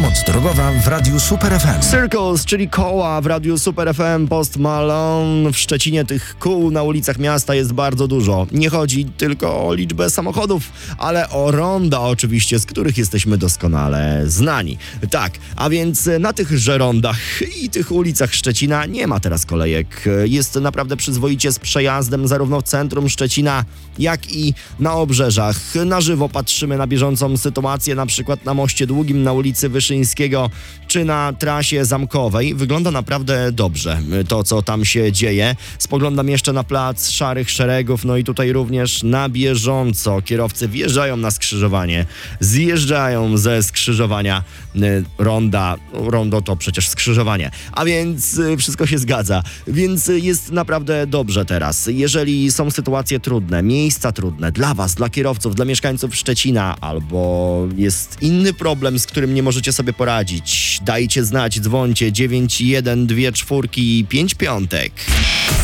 Pomoc drogowa w Radiu Super FM. Circles, czyli koła w Radiu Super FM. Post Malone. W Szczecinie tych kół na ulicach miasta jest bardzo dużo. Nie chodzi tylko o liczbę samochodów, ale o ronda oczywiście, z których jesteśmy doskonale znani. Tak, a więc na tychże rondach i tych ulicach Szczecina nie ma teraz kolejek. Jest naprawdę przyzwoicie z przejazdem zarówno w centrum Szczecina, jak i na obrzeżach. Na żywo patrzymy na bieżącą sytuację, na przykład na Moście Długim, na ulicy Wyszyńskiego, czy na trasie zamkowej. Wygląda naprawdę dobrze to, co tam się dzieje. Spoglądam jeszcze na plac Szarych Szeregów, no i tutaj również na bieżąco kierowcy wjeżdżają na skrzyżowanie, zjeżdżają ze skrzyżowania ronda. Rondo to przecież skrzyżowanie, a więc wszystko się zgadza. Więc jest naprawdę dobrze teraz. Jeżeli są sytuacje trudne, miejsca trudne dla was, dla kierowców, dla mieszkańców Szczecina, albo jest inny problem, z którym nie możecie sobie poradzić, dajcie znać, dzwońcie 9124 55.